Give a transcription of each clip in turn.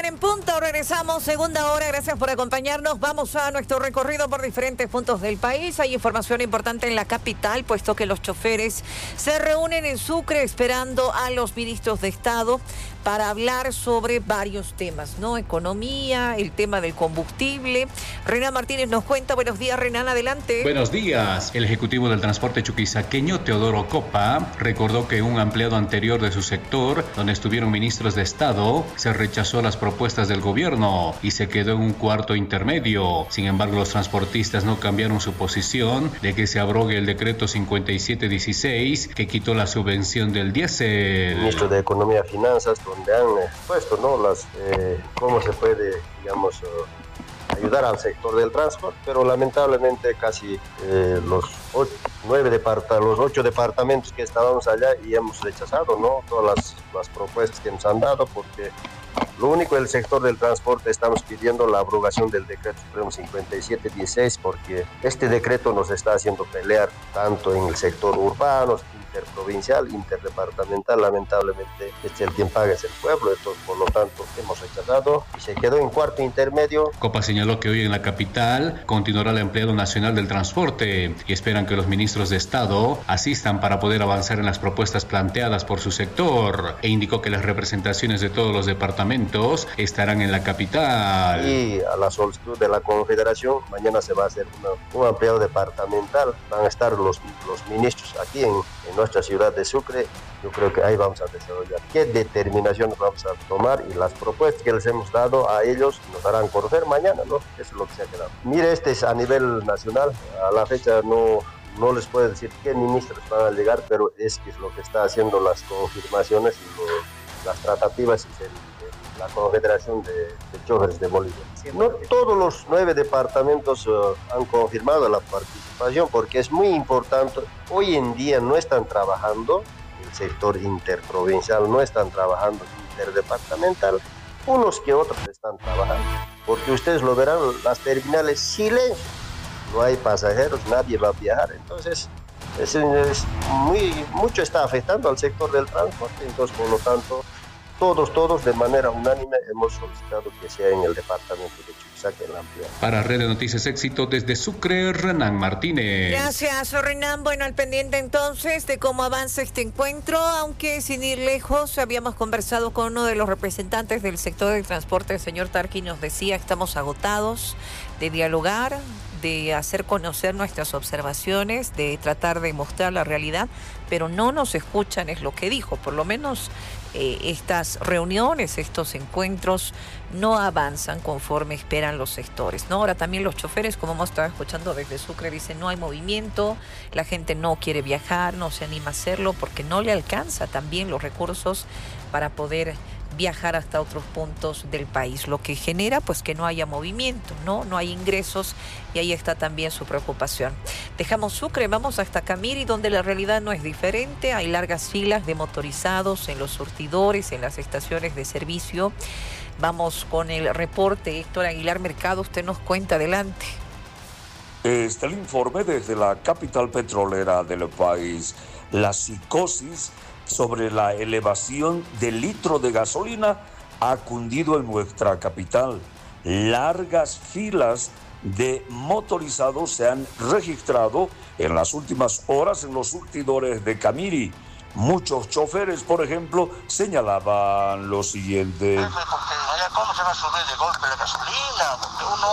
9:30 en punto, regresamos, segunda hora, gracias por acompañarnos. Vamos a nuestro recorrido por diferentes puntos del país. Hay información importante en la capital, puesto que los choferes se reúnen en Sucre esperando a los ministros de Estado para hablar sobre varios temas, ¿no? Economía, el tema del combustible. Renan Martínez nos cuenta. Buenos días, Renan, adelante. Buenos días. El ejecutivo del transporte chuquisaqueño, Teodoro Copa, recordó que un empleado anterior de su sector, donde estuvieron ministros de Estado, se rechazó las propuestas del gobierno y se quedó en un cuarto intermedio. Sin embargo, los transportistas no cambiaron su posición de que se abrogue el decreto 5716 que quitó la subvención del diésel. Ministro de Economía y Finanzas, donde han expuesto, ¿no?, cómo se puede, digamos, ayudar al sector del transporte, pero lamentablemente casi los 8 departamentos que estábamos allá y hemos rechazado, ¿no?, todas las propuestas que nos han dado, porque lo único del sector del transporte estamos pidiendo la abrogación del decreto supremo 5716, porque este decreto nos está haciendo pelear tanto en el sector urbano, interprovincial, interdepartamental. Lamentablemente el quien paga es el pueblo, entonces por lo tanto hemos rechazado y se quedó en cuarto intermedio. Copa señaló que hoy en la capital continuará el empleado nacional del transporte y esperan que los ministros de Estado asistan para poder avanzar en las propuestas planteadas por su sector, e indicó que las representaciones de todos los departamentos estarán en la capital. Y a la solicitud de la Confederación, mañana se va a hacer un ampliado departamental, van a estar los ministros aquí en nuestra ciudad de Sucre. Yo creo que ahí vamos a desarrollar qué determinaciones vamos a tomar y las propuestas que les hemos dado a ellos nos harán conocer mañana, ¿no? Eso es lo que se ha quedado. Mire, este es a nivel nacional, a la fecha no les puedo decir qué ministros van a llegar, pero es lo que está haciendo las confirmaciones y las tratativas de la Confederación de Choferes de Bolivia. No todos los 9 departamentos han confirmado la participación, porque es muy importante. Hoy en día no están trabajando el sector interprovincial, no están trabajando interdepartamental, unos que otros están trabajando, porque ustedes lo verán, las terminales silencio, no hay pasajeros, nadie va a viajar, entonces mucho está afectando al sector del transporte, entonces por lo tanto todos de manera unánime hemos solicitado que sea en el departamento de Chuquisaca en la ampliación. Para Red de Noticias Éxito desde Sucre, Renan Martínez. Gracias, Renan. Bueno, al pendiente entonces de cómo avanza este encuentro, aunque sin ir lejos, habíamos conversado con uno de los representantes del sector del transporte, el señor Tarqui, nos decía, estamos agotados de dialogar, de hacer conocer nuestras observaciones, de tratar de mostrar la realidad, pero no nos escuchan, es lo que dijo. Por lo menos estas reuniones, estos encuentros no avanzan conforme esperan los sectores, ¿no? Ahora también los choferes, como hemos estado escuchando desde Sucre, dicen no hay movimiento, la gente no quiere viajar, no se anima a hacerlo porque no le alcanza también los recursos para poder viajar hasta otros puntos del país, lo que genera pues que no haya movimiento, no hay ingresos, y ahí está también su preocupación. Dejamos Sucre, vamos hasta Camiri, donde la realidad no es diferente. Hay largas filas de motorizados en los surtidores, en las estaciones de servicio. Vamos con el reporte. Héctor Aguilar Mercado, usted nos cuenta, adelante. Este es el informe desde la capital petrolera del país. La psicosis sobre la elevación del litro de gasolina ha cundido en nuestra capital. Largas filas de motorizados se han registrado en las últimas horas en los surtidores de Camiri. Muchos choferes, por ejemplo, señalaban lo siguiente. Porque allá cómo se va a subir de golpe la gasolina, porque uno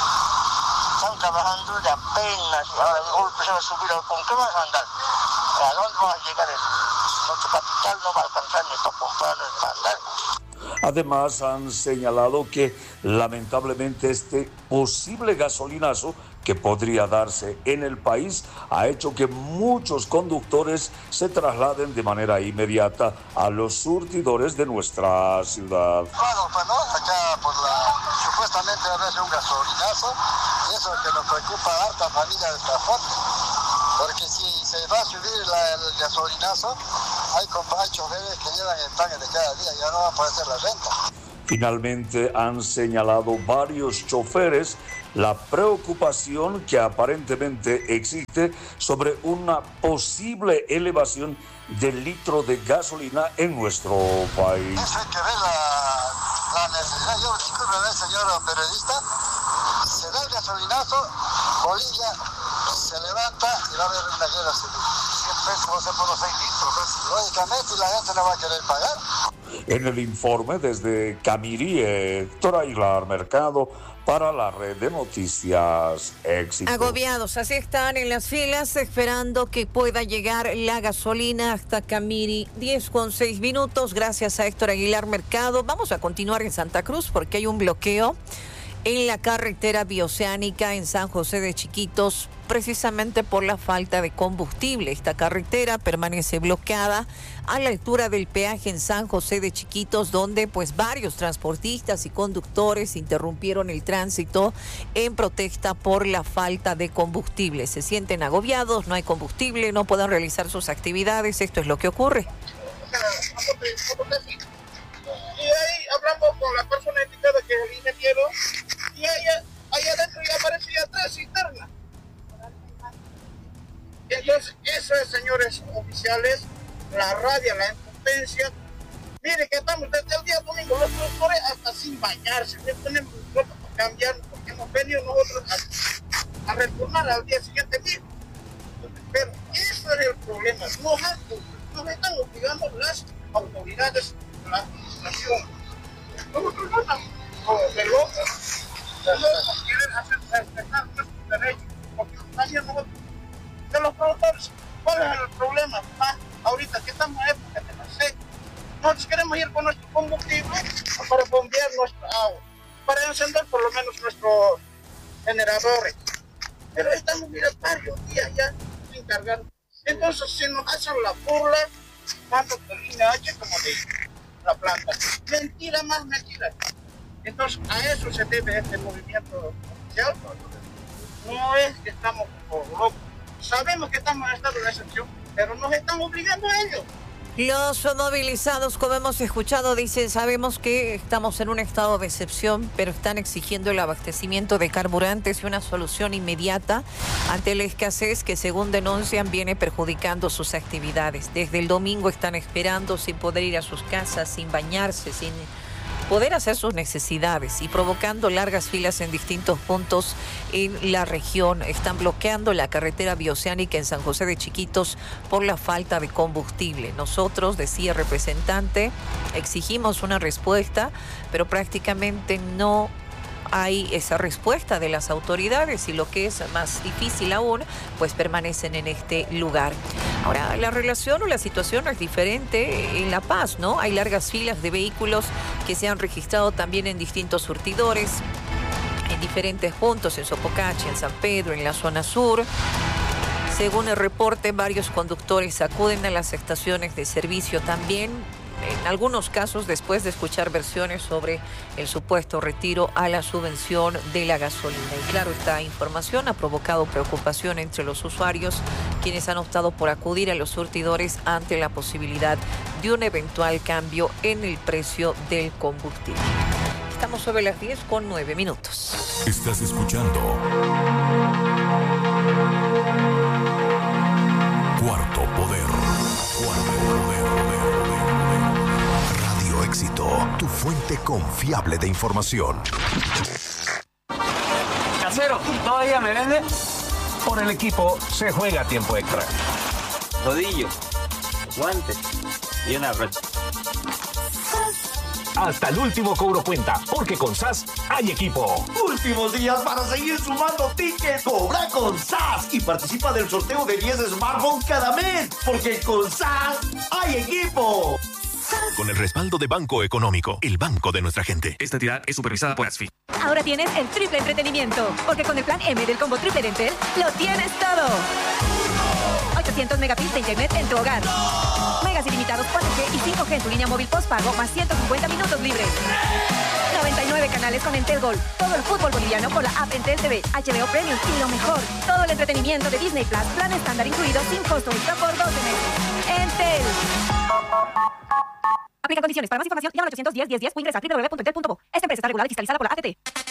están trabajando de apenas y ahora de golpe se va a subir. ¿Con qué vas a andar? ¿A dónde va a llegar? Nuestro capital no va a alcanzar ni para comprar ni para andar. Además, han señalado que lamentablemente este posible gasolinazo que podría darse en el país ha hecho que muchos conductores se trasladen de manera inmediata a los surtidores de nuestra ciudad. Claro, pues no, acá supuestamente va a ser un gasolinazo, y eso es lo que nos preocupa a harta familia de transporte, porque si se va a subir el gasolinazo, hay choferes que llevan el pague de cada día, ya no van a poder hacer la renta. Finalmente han señalado varios choferes la preocupación que aparentemente existe sobre una posible elevación del litro de gasolina en nuestro país. Eso hay que ver la la necesidad. Yo, discúlpeme, señor periodista, se da el gasolinazo, Bolivia se levanta y va a haber una guerra civil. 100 pesos va a ser por los 6 litros. Lógicamente, la gente no va a querer pagar. En el informe desde Camirí, Héctor Aguilar Mercado, para la red de noticias Éxito. Agobiados, así están en las filas esperando que pueda llegar la gasolina hasta Camiri. 10:06. Gracias a Héctor Aguilar Mercado. Vamos a continuar en Santa Cruz porque hay un bloqueo en la carretera bioceánica en San José de Chiquitos, precisamente por la falta de combustible. Esta carretera permanece bloqueada a la altura del peaje en San José de Chiquitos, donde pues varios transportistas y conductores interrumpieron el tránsito en protesta por la falta de combustible. Se sienten agobiados, no hay combustible, no pueden realizar sus actividades. Esto es lo que ocurre. Y ahí hablamos con la persona indicada, que es el ingeniero, y ahí adentro ya aparecía 3 cisternas. Entonces, eso es, señores oficiales, la rabia, la impotencia. Mire que estamos desde el día domingo, los productores hasta sin bañarse, no tenemos ropa para cambiar, porque hemos venido nosotros a retornar al día siguiente mismo. Pero eso es el problema, nos están obligando las autoridades, la administración. Nosotros no estamos de locos, no quieren hacer respetar nuestros derechos, porque también nosotros, de los productores, ¿cuál es el problema? Ahorita que estamos en época de la sequía, nosotros queremos ir con nuestro combustible para bombear nuestra agua, para encender por lo menos nuestros generadores. Pero estamos, mira, varios días ya sin cargar. Entonces, si nos hacen la burla, tanto de línea H como de la planta. Mentira más mentira. Entonces, a eso se debe este movimiento social. No es que estamos como locos. Sabemos que estamos en estado de excepción, pero nos están obligando a ello. Los movilizados, como hemos escuchado, dicen: sabemos que estamos en un estado de excepción, pero están exigiendo el abastecimiento de carburantes y una solución inmediata ante la escasez que, según denuncian, viene perjudicando sus actividades. Desde el domingo están esperando sin poder ir a sus casas, sin bañarse, sin poder hacer sus necesidades y provocando largas filas en distintos puntos en la región. Están bloqueando la carretera bioceánica en San José de Chiquitos por la falta de combustible. Nosotros, decía el representante, exigimos una respuesta, pero prácticamente no hay esa respuesta de las autoridades, y lo que es más difícil aún, pues permanecen en este lugar. Ahora, la relación o la situación no es diferente en La Paz, ¿no? Hay largas filas de vehículos que se han registrado también en distintos surtidores, en diferentes puntos, en Sopocachi, en San Pedro, en la zona sur. Según el reporte, varios conductores acuden a las estaciones de servicio también, en algunos casos después de escuchar versiones sobre el supuesto retiro a la subvención de la gasolina. Y claro, esta información ha provocado preocupación entre los usuarios, quienes han optado por acudir a los surtidores ante la posibilidad de un eventual cambio en el precio del combustible. Estamos sobre las 10:09. Estás escuchando Cuarto Poder. Radio Éxito, tu fuente confiable de información. Casero, ¿todavía me vende? Por el equipo se juega tiempo extra. Rodillo, guantes y una brocha. Hasta el último cobro cuenta, porque con SAS hay equipo. Últimos días para seguir sumando tickets. Cobra con SAS y participa del sorteo de 10 smartphones cada mes, porque con SAS hay equipo. Con el respaldo de Banco Económico, el banco de nuestra gente. Esta entidad es supervisada por ASFI. Ahora tienes el triple entretenimiento, porque con el plan M del combo triple de Entel, lo tienes todo. 800 megabits de internet en tu hogar. Megas ilimitados 4G y 5G en tu línea móvil postpago, más 150 minutos libres. 99 canales con Entel Gol. Todo el fútbol boliviano con la app Entel TV, HBO Premium y lo mejor, todo el entretenimiento de Disney Plus, plan estándar incluido sin costo extra por 12 meses. Entel. Aplica condiciones. Para más información, llama al 810-1010 o ingresa a www.entel.bo. Esta empresa está regulada y fiscalizada por la ATT.